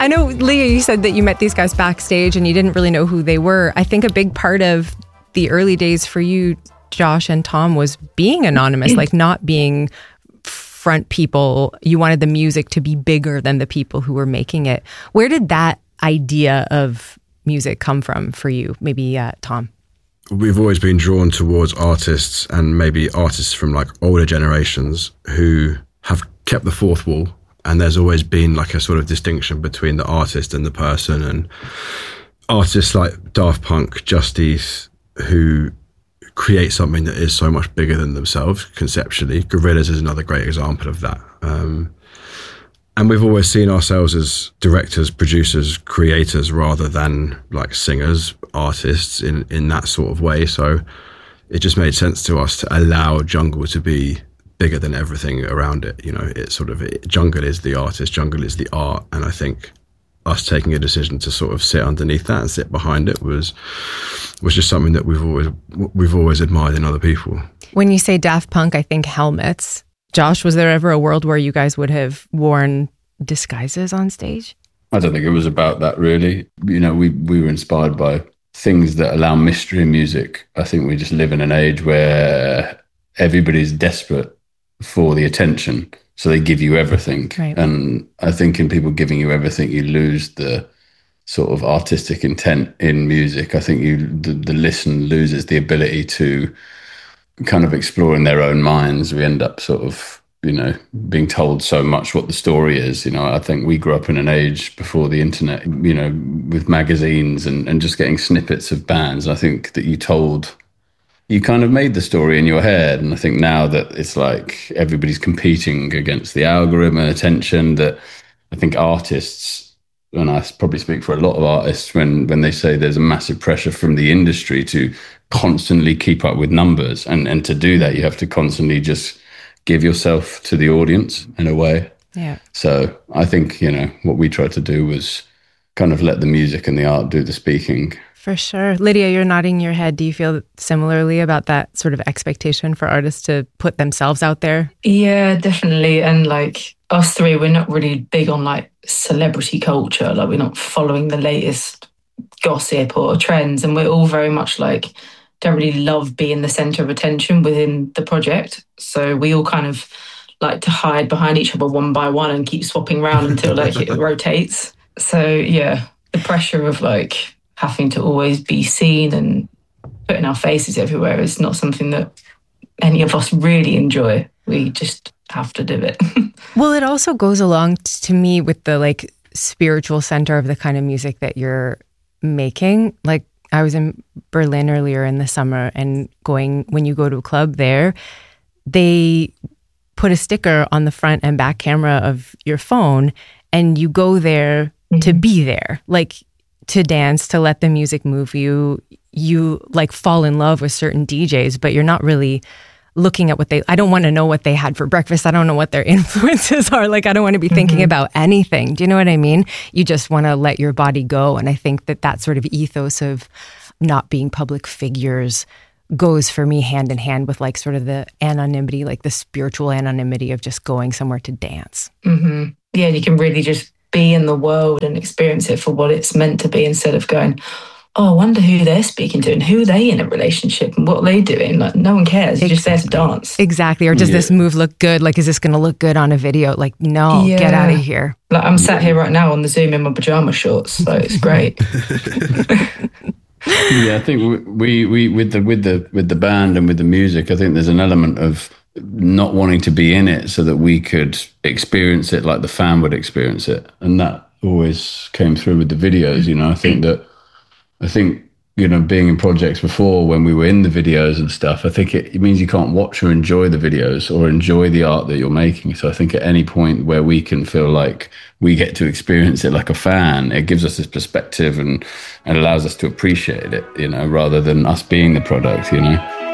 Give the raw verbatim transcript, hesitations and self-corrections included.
I know, Leah, you said that you met these guys backstage and you didn't really know who they were. I think a big part of the early days for you, Josh and Tom, was being anonymous, like not being front people. You wanted the music to be bigger than the people who were making it. Where did that idea of music come from for you? Maybe uh, Tom? We've always been drawn towards artists, and maybe artists from like older generations who have kept the fourth wall. And there's always been like a sort of distinction between the artist and the person. And artists like Daft Punk, Justice, who create something that is so much bigger than themselves conceptually. Gorillaz is another great example of that. Um, and we've always seen ourselves as directors, producers, creators, rather than like singers, artists in, in that sort of way. So it just made sense to us to allow Jungle to be bigger than everything around it. You know, it's sort of, it, Jungle is the artist, Jungle is the art. And I think us taking a decision to sort of sit underneath that and sit behind it was was just something that we've always we've always admired in other people. When you say Daft Punk, I think helmets. Josh, was there ever a world where you guys would have worn disguises on stage? I don't think it was about that, really. You know, we, we were inspired by things that allow mystery in music. I think we just live in an age where everybody's desperate for the attention, so they give you everything. Right. And I think in people giving you everything, you lose the sort of artistic intent in music. I think you the, the listen loses the ability to kind of explore in their own minds. We end up sort of, you know, being told so much what the story is. You know, I think we grew up in an age before the internet, you know, with magazines and, and just getting snippets of bands. I think that you told you kind of made the story in your head. And I think now that it's like everybody's competing against the algorithm and attention, that I think artists, and I probably speak for a lot of artists, when, when they say there's a massive pressure from the industry to constantly keep up with numbers. And, and to do that, you have to constantly just give yourself to the audience in a way. Yeah. So I think, you know, what we tried to do was kind of let the music and the art do the speaking. For sure. Lydia, you're nodding your head. Do you feel similarly about that sort of expectation for artists to put themselves out there? Yeah, definitely. And like us three, we're not really big on like celebrity culture. Like we're not following the latest gossip or trends. And we're all very much like, don't really love being the centre of attention within the project. So we all kind of like to hide behind each other one by one and keep swapping around until like it rotates. So yeah, the pressure of like having to always be seen and putting our faces everywhere is not something that any of us really enjoy. We just have to do it. Well, it also goes along t- to me with the like spiritual center of the kind of music that you're making. Like I was in Berlin earlier in the summer, and going, when you go to a club there, they put a sticker on the front and back camera of your phone, and you go there mm-hmm. to be there. Like, to dance, to let the music move you. You like fall in love with certain D Js, but you're not really looking at what they, I don't want to know what they had for breakfast. I don't know what their influences are. Like, I don't want to be mm-hmm. thinking about anything. Do you know what I mean? You just want to let your body go. And I think that that sort of ethos of not being public figures goes for me hand in hand with like sort of the anonymity, like the spiritual anonymity of just going somewhere to dance. Mm-hmm. Yeah, you can really just be in the world and experience it for what it's meant to be, instead of going, oh, I wonder who they're speaking to and who are they in a relationship and what are they doing. Like, no one cares. You're just there to dance. Exactly. Or does yeah. this move look good? Like, is this going to look good on a video? Like, no, yeah. get out of here. Like, I'm sat here right now on the Zoom in my pajama shorts, so it's great. Yeah, I think we, we with the with the with the band and with the music, I think there's an element of not wanting to be in it so that we could experience it like the fan would experience it. And that always came through with the videos, you know. I think that, I think, you know, being in projects before when we were in the videos and stuff, I think it, it means you can't watch or enjoy the videos or enjoy the art that you're making. So I think at any point where we can feel like we get to experience it like a fan, it gives us this perspective and, and allows us to appreciate it, you know, rather than us being the product, you know.